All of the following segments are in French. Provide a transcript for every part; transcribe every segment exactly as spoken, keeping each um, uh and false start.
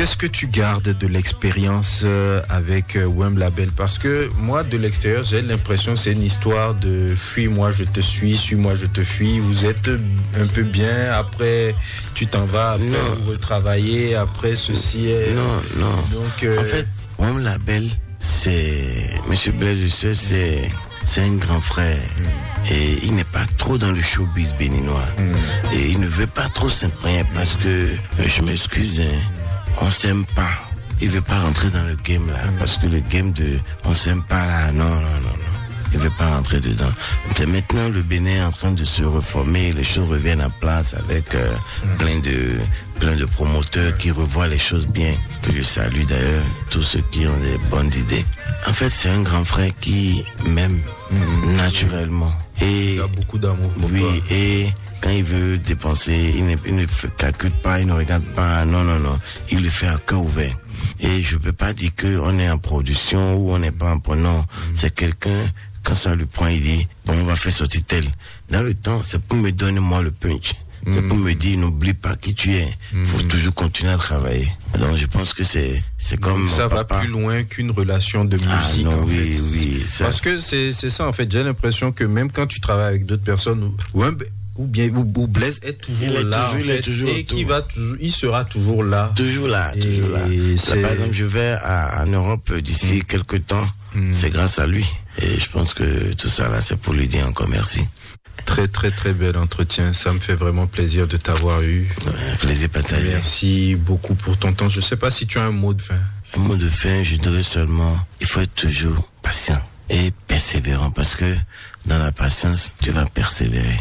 Qu'est-ce que tu gardes de l'expérience euh, avec euh, Wham Label? Parce que moi, de l'extérieur, j'ai l'impression que c'est une histoire de fuis-moi, je te suis, suis-moi, je te fuis. Vous êtes un peu bien, après tu t'en vas, après non. vous retravaillez, après ceci est... Non, non. Donc, euh... en fait, Wham Label, c'est... Monsieur Blaise, c'est... c'est un grand frère. Mm. Et il n'est pas trop dans le showbiz béninois. Mm. Et il ne veut pas trop s'imprégner parce que, je m'excuse, hein, on s'aime pas. Il veut pas rentrer dans le game là, parce que le game de on s'aime pas là, non, non, non, non. Il veut pas rentrer dedans. Et maintenant, le Bénin est en train de se reformer, les choses reviennent à place avec euh, mmh. plein de plein de promoteurs qui revoient les choses bien. Que je salue d'ailleurs tous ceux qui ont des bonnes idées. En fait, c'est un grand frère qui m'aime mmh. naturellement. Et il a beaucoup d'amour pour oui, toi. Et quand il veut dépenser, il ne, il ne calcule pas, il ne regarde pas, non, non, non. Il le fait à cœur ouvert. Et je peux pas dire qu'on est en production ou on n'est pas en production. Non, mmh. c'est quelqu'un, quand ça lui prend, il dit, bon, on va faire sortir tel. Dans le temps, c'est pour me donner moi le punch. Mmh. C'est pour me dire, n'oublie pas qui tu es. Il mmh. faut toujours continuer à travailler. Donc je pense que c'est, c'est comme ça va papa. plus loin qu'une relation de musique. Ah non, en oui, fait. oui. Ça... Parce que c'est, c'est ça, en fait. J'ai l'impression que même quand tu travailles avec d'autres personnes, ou, ou, un, ou bien, ou, ou Blaise est toujours il est là, toujours, en il est fait, toujours et qui va toujours, il sera toujours là. Toujours là, et toujours là. là. Par exemple, je vais à, en Europe d'ici mmh. quelques temps. Mmh. C'est grâce à lui. Et je pense que tout ça là, c'est pour lui dire encore merci. Très, très, très bel entretien. Ça me fait vraiment plaisir de t'avoir eu. Ouais, plaisir partagé. Merci beaucoup pour ton temps. Je ne sais pas si tu as un mot de fin. Un mot de fin, je dirais seulement, il faut être toujours patient et persévérant parce que dans la patience, tu vas persévérer.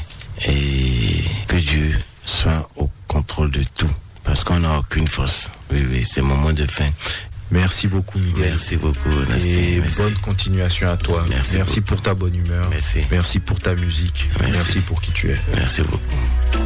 Et que Dieu soit au contrôle de tout parce qu'on n'a aucune force. Oui, oui, c'est mon mot de fin. Merci beaucoup, Miguel. Merci beaucoup, Nasty. Et merci. Bonne continuation à toi. Merci, merci pour ta bonne humeur. Merci. Merci pour ta musique. Merci. Merci pour qui tu es. Merci beaucoup.